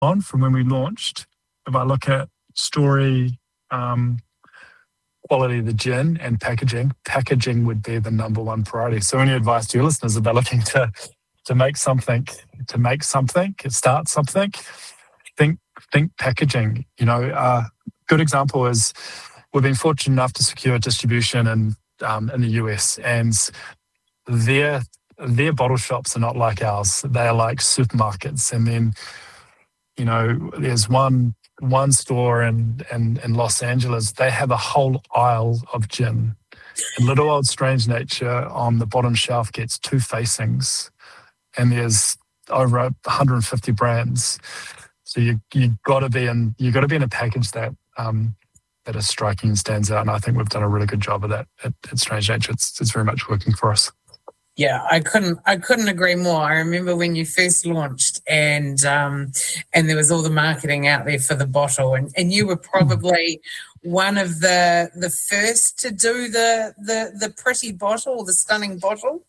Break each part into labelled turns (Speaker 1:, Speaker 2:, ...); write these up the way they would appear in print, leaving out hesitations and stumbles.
Speaker 1: on from when we launched. If I look at story, quality of the gin and packaging would be the number one priority. So any advice to your listeners about looking to make something, start something, think packaging. Good example is we've been fortunate enough to secure distribution in the US, and their bottle shops are not like ours. They are like supermarkets. And then, there's one store in Los Angeles. They have a whole aisle of gin. And Little Old Strange Nature on the bottom shelf gets 2 facings, and there's over 150 brands. So you got to be in a package that is striking and stands out. And I think we've done a really good job of that at Strange Nature. It's very much working for us.
Speaker 2: Yeah, I couldn't agree more. I remember when you first launched, and there was all the marketing out there for the bottle, and you were probably one of the first to do the pretty bottle, the stunning bottle.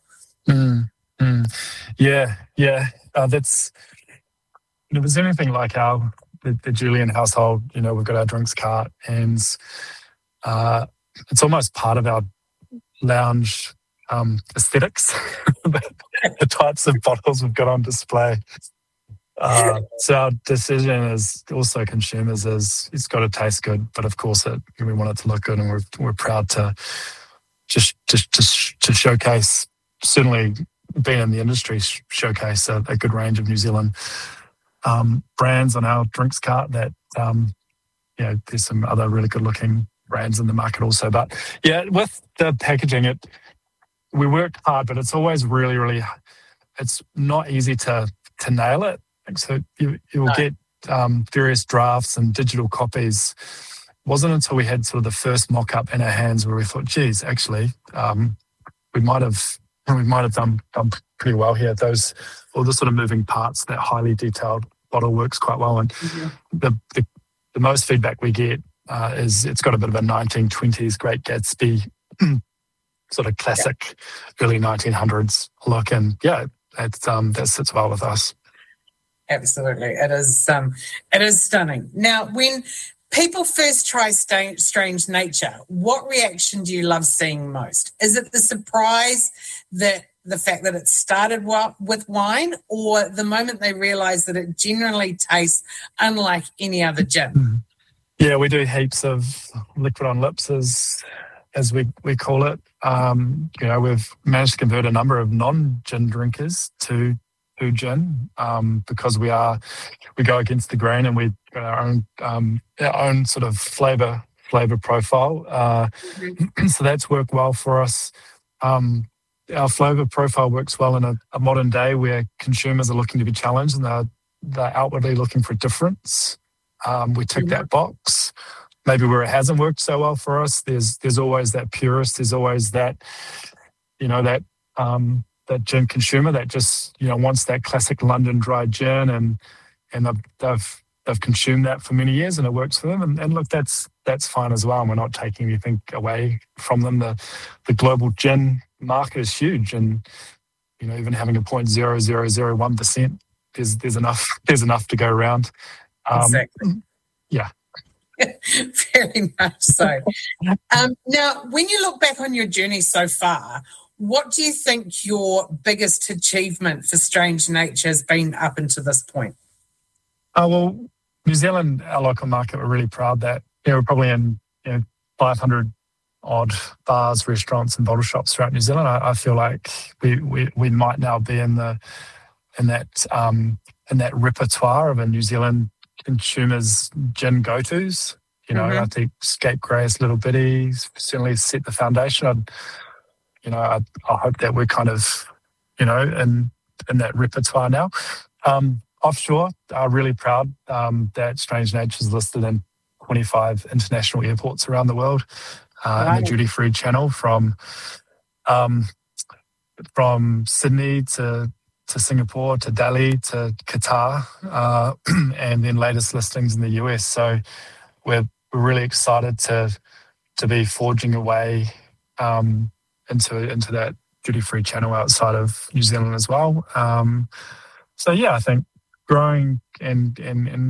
Speaker 1: Yeah. That's, if it was anything like the Julian household, we've got our drinks cart, and it's almost part of our lounge aesthetics, the types of bottles we've got on display. So our decision as also consumers is it's got to taste good, but of course we want it to look good, and we're proud to just to showcase, certainly being in the industry, showcase a good range of New Zealand brands on our drinks cart. That there's some other really good looking brands in the market also. But yeah, with the packaging, we work hard, but it's always really, really, it's not easy to nail it. So you will get various drafts and digital copies. It wasn't until we had sort of the first mock-up in our hands where we thought, geez, actually, we might have done pretty well here. All the sort of moving parts, that highly detailed bottle works quite well. And the most feedback we get is it's got a bit of a 1920s Great Gatsby sort of classic early 1900s look, and that sits well with us.
Speaker 2: Absolutely, it is stunning. Now, when people first try Strange Nature, what reaction do you love seeing most? Is it the surprise that the fact that it started with wine, or the moment they realise that it generally tastes unlike any other gin?
Speaker 1: Yeah, we do heaps of liquid on lips, as we call it. We've managed to convert a number of non-gin drinkers to gin because we go against the grain, and we've got our own sort of flavor profile. So that's worked well for us. Our flavor profile works well in a modern day where consumers are looking to be challenged, and they're outwardly looking for difference. We tick that box. Maybe where it hasn't worked so well for us, there's always that purist. There's always that, that gin consumer that just wants that classic London dry gin, and they've consumed that for many years, and it works for them. And look, that's fine as well. And we're not taking anything away from them. The global gin market is huge, and even having a 0.0001%, there's enough to go around.
Speaker 2: Exactly.
Speaker 1: Yeah.
Speaker 2: Very much so. Now, when you look back on your journey so far, what do you think your biggest achievement for Strange Nature has been up until this point?
Speaker 1: Well, New Zealand, our local market, we're really proud that we're probably in 500 odd bars, restaurants, and bottle shops throughout New Zealand. I feel like we might now be in that repertoire of a New Zealand consumers' gin go-tos. I think Scapegrace, Little Bitty certainly set the foundation. I hope that we're kind of, in that repertoire now. Offshore, really proud that Strange Nature is listed in 25 international airports around the world in the duty-free channel from Sydney to Singapore, to Delhi, to Qatar, and then latest listings in the US. So we're really excited to be forging away into that duty-free channel outside of New Zealand as well. I think growing and